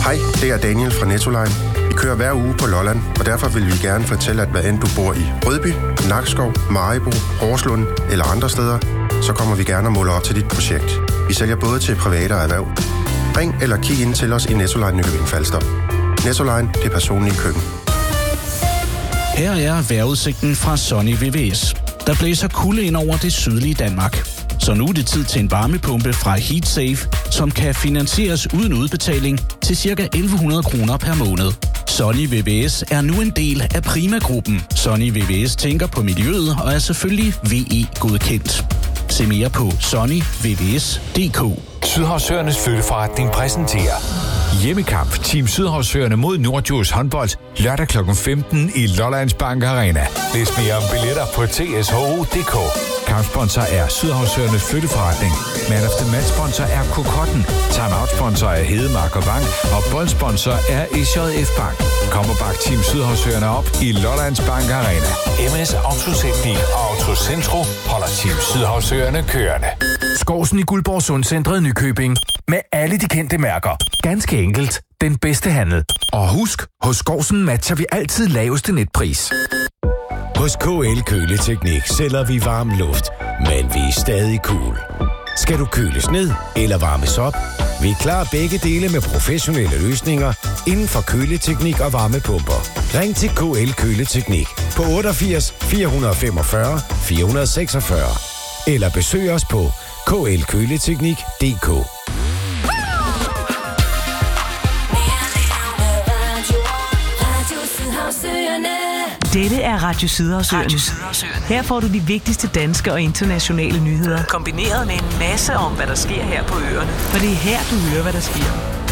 Hej, det er Daniel fra Nettoline. Vi kører hver uge på Lolland, og derfor vil vi gerne fortælle, at hvad end du bor i Rødby, Nakskov, Maribo, Horslund eller andre steder, så kommer vi gerne og måler op til dit projekt. Vi sælger både til private og erhverv. Ring eller kig ind til os i Nettoline Nykøbing Falster. Nettoline, det personlige køkken. Her er vejrudsigten fra Sunny VVS. Der blæser kulde ind over det sydlige Danmark. Så nu er det tid til en varmepumpe fra HeatSafe, som kan finansieres uden udbetaling til ca. 1.100 kroner per måned. Sunny VVS er nu en del af Prima-gruppen. Sunny VVS tænker på miljøet og er selvfølgelig VE-godkendt. Se mere på sunnyvvs.dk. Sydhavsøernes flytteforretning præsenterer hjemmekamp Team Sydhavsøerne mod Nordjurs håndbold lørdag kl. 15 i Lollands Bank Arena. Læs mere om billetter på tsho.dk. Kampsponsor er Sydhavsøernes flytteforretning. Man of the Match sponsor er Kokotten. Timeout sponsor er Hedemark og Bank. Og boldsponsor er SJF Bank. Kom og bak Team Sydhavsøerne op i Lollands Bank Arena. MS Autoteknik og Autocentro holder Team Sydhavsøerne kørende. Skovsen i Guldborg Sundcentret Nykøbing. Med alle de kendte mærker. Ganske enkelt. Den bedste handel. Og husk, hos Skovsen matcher vi altid laveste netpris. Hos KL Køleteknik sælger vi varm luft, men vi er stadig cool. Skal du køles ned eller varmes op? Vi klarer begge dele med professionelle løsninger inden for køleteknik og varmepumper. Ring til KL Køleteknik på 88 445 446 eller besøg os på klkøleteknik.dk. Dette er Radio Sydhavsøerne. Her får du de vigtigste danske og internationale nyheder, kombineret med en masse om, hvad der sker her på øerne. For det er her, du hører, hvad der sker.